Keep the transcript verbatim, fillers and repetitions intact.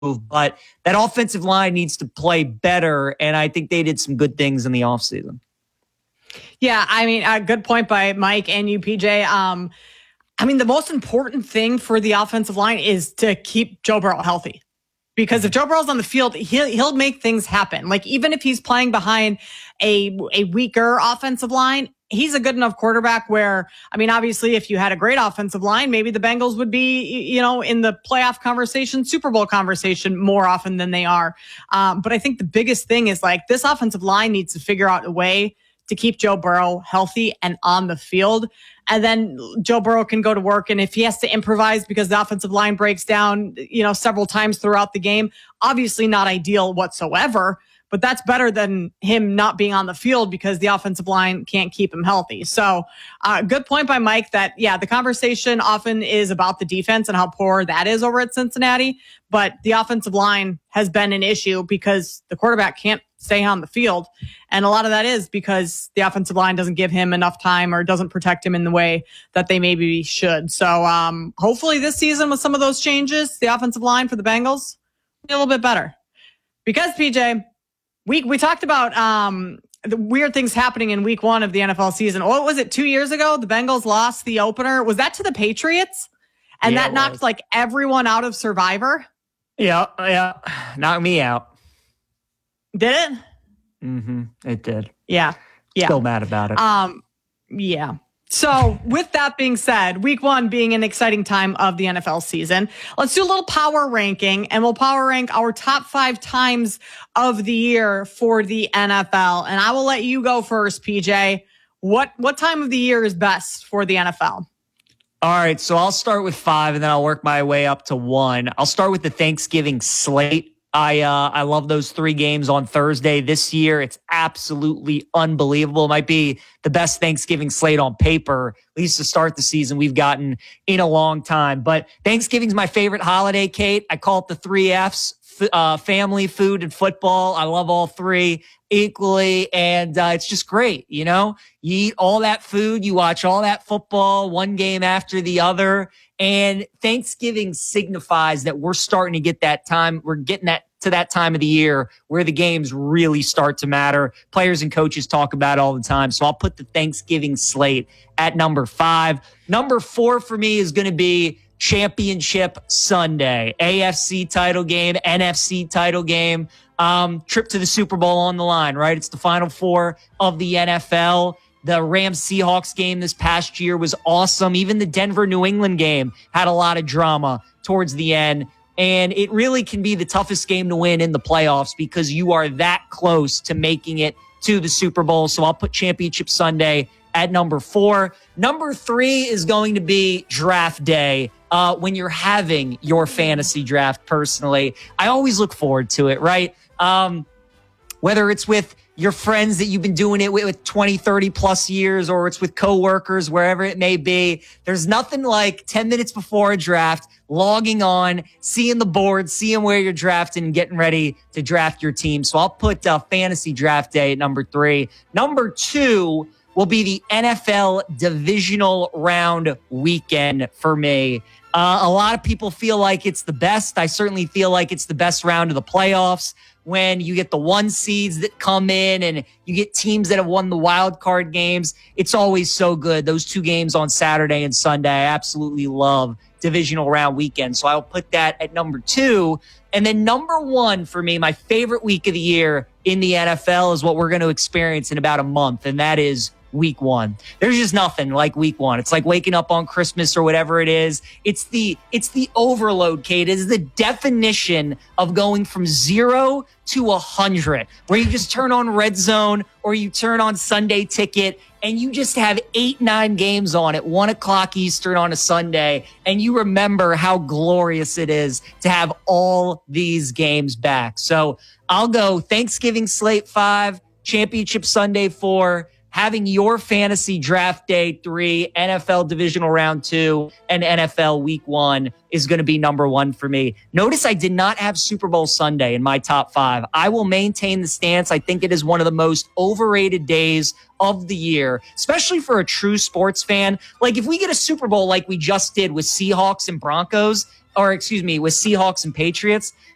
but that offensive line needs to play better, and I think they did some good things in the offseason. Yeah, I mean, a good point by Mike and you, P J. Um, I mean, the most important thing for the offensive line is to keep Joe Burrow healthy. Because if Joe Burrow's on the field, he'll, he'll make things happen. Like, even if he's playing behind a, a weaker offensive line, he's a good enough quarterback where, I mean, obviously, if you had a great offensive line, maybe the Bengals would be, you know, in the playoff conversation, Super Bowl conversation more often than they are. Um, but I think the biggest thing is, like, this offensive line needs to figure out a way to keep Joe Burrow healthy and on the field. And then Joe Burrow can go to work. And if he has to improvise because the offensive line breaks down, you know, several times throughout the game, obviously not ideal whatsoever, but that's better than him not being on the field because the offensive line can't keep him healthy. So uh, good point by Mike that, yeah, the conversation often is about the defense and how poor that is over at Cincinnati. But the offensive line has been an issue because the quarterback can't stay on the field. And a lot of that is because the offensive line doesn't give him enough time or doesn't protect him in the way that they maybe should. So um, hopefully this season with some of those changes, the offensive line for the Bengals will be a little bit better. Because, P J, we, we talked about um, the weird things happening in week one of the N F L season. What was it, two years ago? The Bengals lost the opener. Was that to the Patriots? And yeah, that knocked was. like everyone out of Survivor? Yeah, yeah. Knocked me out. Did it? Mm-hmm. It did. Yeah. Yeah. Still mad about it. Um, yeah. So with that being said, week one being an exciting time of the N F L season, let's do a little power ranking and we'll power rank our top five times of the year for the N F L. And I will let you go first, P J. What, what time of the year is best for the N F L? All right. So I'll start with five and then I'll work my way up to one. I'll start with the Thanksgiving slate. I uh, I love those three games on Thursday this year. It's absolutely unbelievable. It might be the best Thanksgiving slate on paper, at least to start the season, we've gotten in a long time. But Thanksgiving's my favorite holiday, Kate. I call it the three F's, f- uh, family, food, and football. I love all three equally, and uh, it's just great. You know, you eat all that food, you watch all that football, one game after the other. And Thanksgiving signifies that we're starting to get that time. We're getting that to that time of the year where the games really start to matter. Players and coaches talk about it all the time. So I'll put the Thanksgiving slate at number five. Number four for me is going to be Championship Sunday. A F C title game, N F C title game, um, trip to the Super Bowl on the line, right? It's the Final Four of the N F L. The Rams-Seahawks game this past year was awesome. Even the Denver-New England game had a lot of drama towards the end. And it really can be the toughest game to win in the playoffs because you are that close to making it to the Super Bowl. So I'll put Championship Sunday at number four. Number three is going to be draft day. Uh, when you're having your fantasy draft personally, I always look forward to it, right? Um, whether it's with your friends that you've been doing it with, with twenty, thirty plus years, or it's with coworkers, wherever it may be. There's nothing like ten minutes before a draft, logging on, seeing the board, seeing where you're drafting, and getting ready to draft your team. So I'll put uh, fantasy draft day at number three. Number two will be the N F L divisional round weekend for me. Uh, a lot of people feel like it's the best. I certainly feel like it's the best round of the playoffs. When you get the one seeds that come in and you get teams that have won the wild card games, it's always so good. Those two games on Saturday and Sunday, I absolutely love divisional round weekend. So I'll put that at number two. And then number one for me, my favorite week of the year in the N F L is what we're going to experience in about a month. And that is week one. There's just nothing like week one. It's like waking up on Christmas or whatever it is. It's the, it's the overload, Kate. It is the definition of going from zero to a hundred, where you just turn on Red Zone or you turn on Sunday Ticket and you just have eight, nine games on at one o'clock Eastern on a Sunday. And you remember how glorious it is to have all these games back. So I'll go Thanksgiving slate five, Championship Sunday four, having your fantasy draft day three, N F L divisional round two, and N F L week one is going to be number one for me. Notice I did not have Super Bowl Sunday in my top five. I will maintain the stance. I think it is one of the most overrated days of the year, especially for a true sports fan. Like if we get a Super Bowl like we just did with Seahawks and Broncos, or excuse me, with Seahawks and Patriots,